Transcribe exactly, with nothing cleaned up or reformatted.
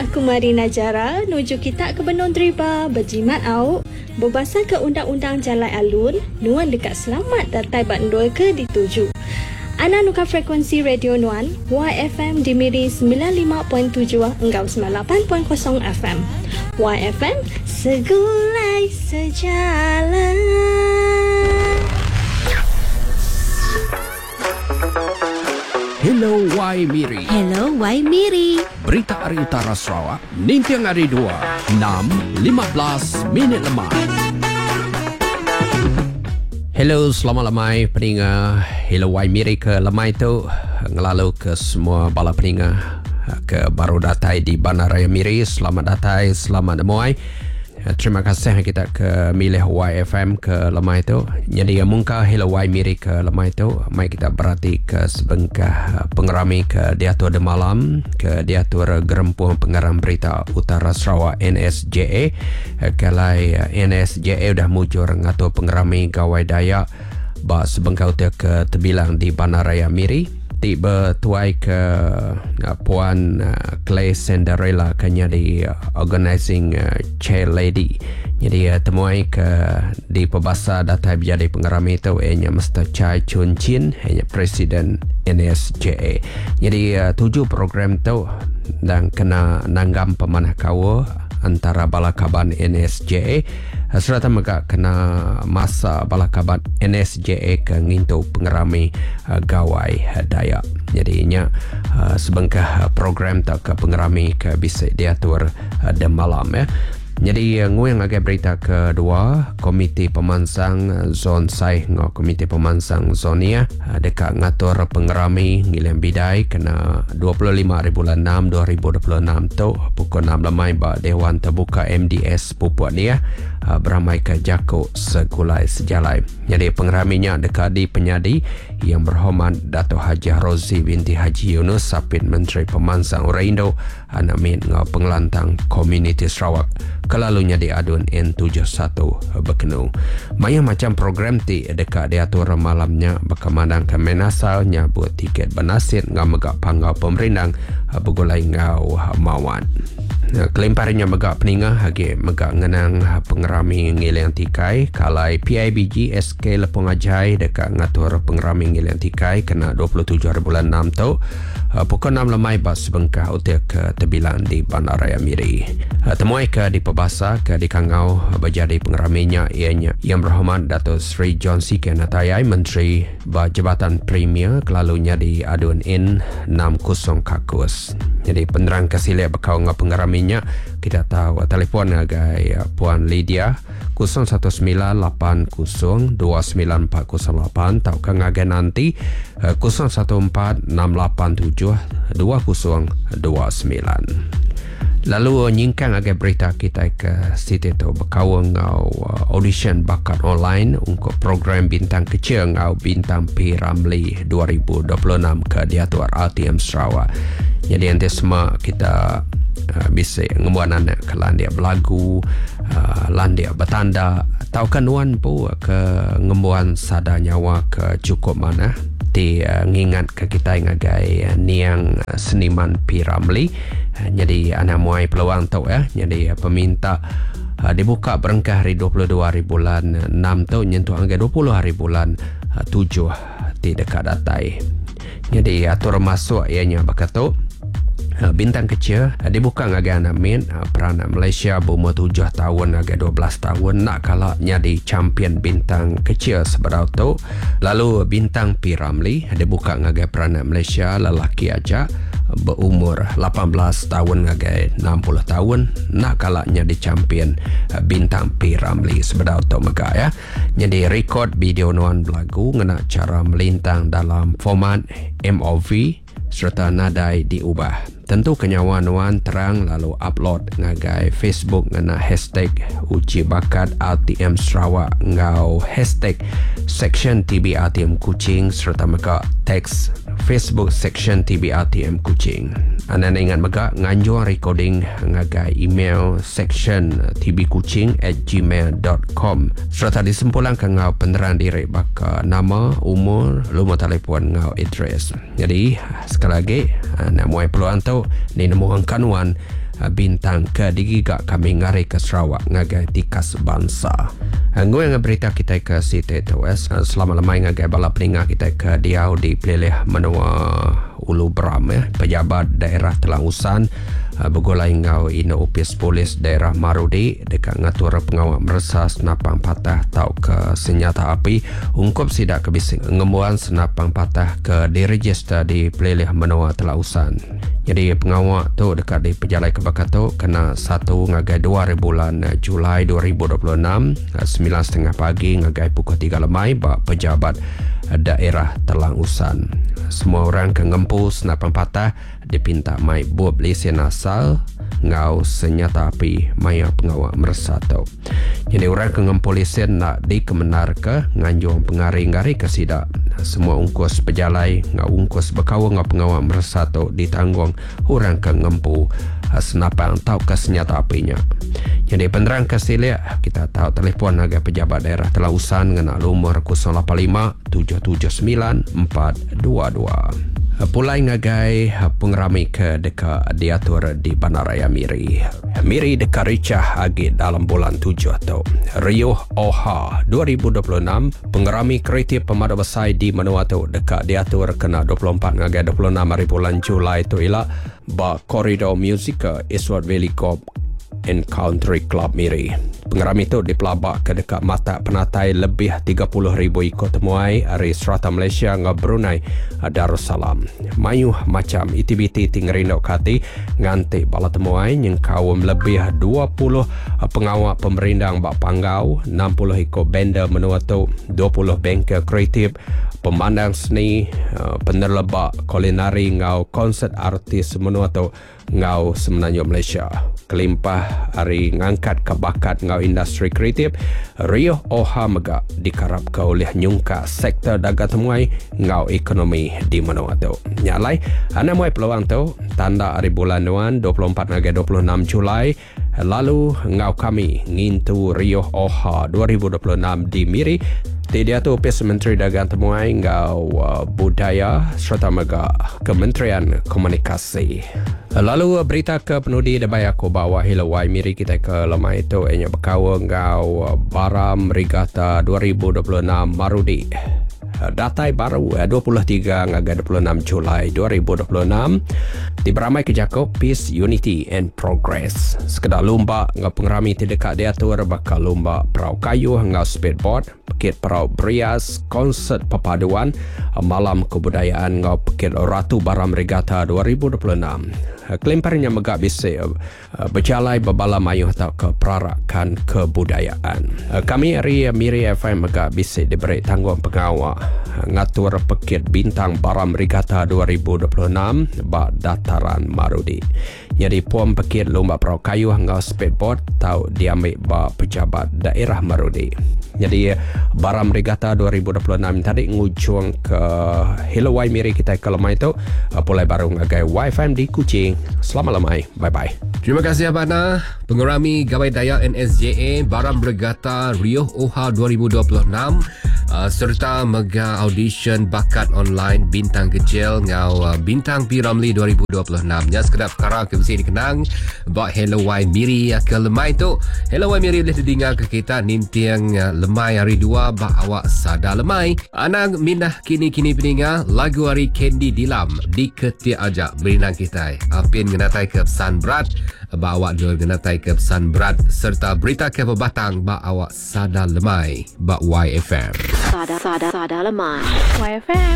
aku Mari Najara, nuju kita ke Benong Driba, berjimat au, berbasar ke undang-undang jalan alun, nuan dekat selamat datai bandoi ke dituju. Ana nuka frekuensi radio nuan, Y F M di Miri sembilan puluh lima perpuluhan tujuh enggau sembilan puluh lapan perpuluhan kosong F M. Y F M, segulai sejalan. Hello Y Miri. Hello Y Miri. Berita Hari Utara Sarawak, Nintiang Hari dua, enam lima belas minit lemah. Hello, selamat lemai peninga. Hello Y Miri ke lemai tu. Ngelalu ke semua bala peninga ke baru datai di Bandaraya Miri. Selamat datai, selamat demoi. Terima kasih kita ke milih Y F M ke lemai tu. Jadi mungka hello Y Miri ke lemai tu. Mai kita berarti ke sebengkah pengerami ke diatur de malam, ke diatur gerempuan pengeram berita Utara Sarawak N S J A. Kalai N S J A dah mujur ngatur pengerami gawai Dayak ba sebengkah utia ke terbilang di Bandaraya Miri. Tiba tuai ke uh, Puan uh, Clay Cinderella kanya di uh, organizing uh, chair lady. Jadi uh, temuai ke di pebasa datai menjadi pengerami itu ianya Mister Chai Chun Chin, ianya Presiden N S J A. Jadi uh, tujuh program tu dan kena nanggam pemanah kawa antara balakaban N S J A serta mereka kena masa balakaban N S J A ke ngintu pengerami uh, gawai uh, Dayak. Jadi inya uh, sebengkah uh, program tak ke pengerami ke bisa diatur uh, dan malam ya. Jadi nguang agak berita kedua, Komiti Pemansang Zon Sai ngau Komiti Pemansang Zonia dekat ngatur pengerami ngilang bidai kena dua puluh lima hari bulan enam dua ribu dua puluh enam tu pukul enam lemai ba Dewan Terbuka M D S Pupuk dia beramai ke Jako segulai sejalai. Jadi pengeraminya dekat di penyadi yang berhormat Dato' Haji Rozi binti Haji Yunus Sapin Menteri Pemansang Oraindo anak min ngau pengelantang Komuniti Sarawak kelalunya di adun N tujuh puluh satu berkenu. Maya macam program ti dekat diatur malamnya berkemandang ke menasalnya buat tiket benasit ngau megak panggau pemerintah begulai ngau mawan. Kelimparannya megak peningah hagi megak ngenang pengerami ngiliang tikai kalai P I B G S K Lepong Ajai dekat ngatur pengerami ngiliang tikai kena dua puluh tujuh hari bulan enam tu pukul enam lemai bas sebengkah utia ke terbilang di Bandaraya Miri. Temuai ke di pebasa ke di Kangau berjadi pengeraminya ianya yang berhormat Dato' Sri John C. K. Natayai Menteri Jabatan Premier kelalunya di adun N enam puluh Kakus. Jadi penerang kesilia berkau ngau pengeraminya kita tahu telefon agai Puan Lydia kosong satu sembilan lapan kosong dua sembilan empat kosong lapan atau ke ngagai nanti kosong satu empat enam lapan tujuh dua kosong dua sembilan. Lalu nyingkang agak berita kita ke situ tu berkawang ngau uh, audition bakat online untuk program Bintang Kecil ngau Bintang P. Ramlee dua ribu dua puluh enam ke diatur R T M Sarawak. Jadi nanti semua kita uh, bisa ngebuat anak ke landia belagu, uh, landia bertanda atau ke nuan pun ke ngebuat sada nyawa ke cukup mana di uh, ngingat ke kita ngagai uh, niang uh, seniman P. Ramlee. Uh, jadi anak muai peluang tu ya. Jadi uh, peminta uh, dibuka berengkah hari dua puluh dua hari bulan enam tu nyentuh angka dua puluh hari bulan uh, tujuh di dekat datai. Jadi atur masuk ianya berkata Bintang Kecil dibuka ngagai anak min peranak Malaysia berumur tujuh tahun ngagai dua belas tahun nak kalaknya di champion Bintang Kecil seberau tu. Lalu Bintang P. Ramlee dibuka ngagai peranak Malaysia lelaki aja berumur lapan belas tahun ngagai enam puluh tahun nak kalaknya di champion Bintang P. Ramlee seberau tu mega ya. Jadi rekod video nuan belagu ngena cara melintang dalam format M O V serta nadai diubah. Tentu kenyawan nuan terang lalu upload ngagai Facebook ngena hashtag uji bakat R T M Sarawak ngau hashtag section T B R T M Kuching serta mereka teks Facebook section T B R T M Kuching. Anak ingat mereka nganjur recording ngagai email section T B Kuching at gmail dot com serta disempulang ke ngau penerang diri baka nama, umur, nombor telefon ngau address. Jadi sekali lagi nak muai peluang tu ni nemu kanuan bintang ke digigak kami ngari ke Sarawak ngagai tikas bangsa. Ngoi nga berita kita ke City to West selama lemai ngagai bala peninga kita ke diau di pilih menua Ulu Bram ya. Pejabat daerah Telangusan uh, bergolai ngau ina upis polis daerah Marudi dekat ngatur pengawal meresa senapang patah tau ke senjata api ungkup sidak kebising ngemuan senapang patah ke diregister di pelilih menua Telangusan. Jadi pengawal tu dekat di pejalai kebakar tu kena satu ngagai dua bulan Julai dua ribu dua puluh enam sembilan tiga puluh pagi ngagai pukul tiga lemai bak pejabat daerah Telangusan. Semua orang ke ngempu senapang patah dipinta mai buat lesen asal ngau senjata api maya pengawal meresa tau. Jadi orang ke ngempu lesen nak dikemenar ke nganjung pengari-ngari ke sidak. Semua ungkos pejalai ngau ungkos berkawa ngau pengawal meresa tau ditanggung orang ke ngempu senapang tau ke senjata apinya. Jadi penerang ke silik kita tahu telefon agak pejabat daerah Telangusan ngena nomor kosong lapan lima tujuh tujuh sembilan empat dua dua. Pulai ngagai pengerami ke dekat diatur di Bandaraya Miri. Miri dekat Ricah agi dalam bulan tujuh tu. Rio Oha dua ribu dua puluh enam pengerami kreatif pemada besar di Menua tu dekat diatur kena dua puluh empat ngagai dua puluh enam hari bulan Julai tu ialah ba koridor musik Eastwood Valley Corp and Country Club Miri. Pengerami itu dipelabak ke dekat mata penatai lebih tiga puluh ribu ikut temuai dari Serata Malaysia dengan Brunei Darussalam. Mayuh macam itibiti tingerindok kati nganti bala temuai yang kawum lebih dua puluh pengawal pemerindang bak panggau, enam puluh ikut benda menua tu, dua puluh bengkel kreatif, pemandang seni, penerlebak kulinari ngau konsert artis menua tu ngau Semenanjung Malaysia. Kelimpah hari ngangkat kebakat ngau industri kreatif Rio Oha megak dikarap ke oleh nyungka sektor dagang temuai ngau ekonomi di Menua tu. Nyalai anda muai peluang tu tanda hari bulan nuan dua puluh empat hingga dua puluh enam Julai lalu ngau kami ngintu Rio Oha dua ribu dua puluh enam di Miri. Dia tu Pes Menteri Dagang Temuai ngau uh, budaya serta mega Kementerian Komunikasi. Lalu uh, berita ke penudi debai aku bawa hilawai Miri kita ke lemah itu enya berkawa ngau uh, Baram Regatta dua ribu dua puluh enam Marudi. Datai baru dua puluh tiga hingga dua puluh enam Julai dua ribu dua puluh enam diberamai ke Jakob Peace, Unity and Progress. Sekedar lomba ngau pengerami terdekat diatur bakal lomba perahu kayu hingga speedboard, pekit perahu berias, konsert perpaduan, malam kebudayaan ngau pekit Ratu Baram Regatta dua ribu dua puluh enam. Kelimparnya megak bisik berjalai berbala mayuh atau ke perarakan kebudayaan. Kami hari Miri F M megak bisik diberi tanggung pengawal ngatur pekit bintang Baram Regatta dua ribu dua puluh enam bak dataran Marudi. Jadi puan pekit lomba perahu kayu hingga speedboard tahu diambil bak pejabat daerah Marudi. Jadi Baram Regatta dua ribu dua puluh enam tadi ngujung ke Hilawai Miri kita ke lemah itu pulai baru ngagai Y F M di Kuching. Selamat lemai. Bye-bye. Terima kasih Abana. Pengerami Gawai Daya N S J A Baram Regatta Rio Oha dua ribu dua puluh enam uh, serta mega audition bakat online bintang kecil ngau uh, bintang P Ramlee dua ribu dua puluh enam. Ya sekedar perkara ke mesti dikenang bak Hello Wai Miri ke lemai tu. Hello Wai Miri boleh didengar ke kita nintiang uh, lemai hari dua bak awak sada lemai. Anang minah kini-kini peninga lagu hari Candy Dilam di ketiak ajak berinang kita. Apin genatai ke pesan berat bak awak dua genatai ke pesan berat serta berita ke pebatang bak awak sada lemai bak Y F M. Sada sada sada lemai. Y F M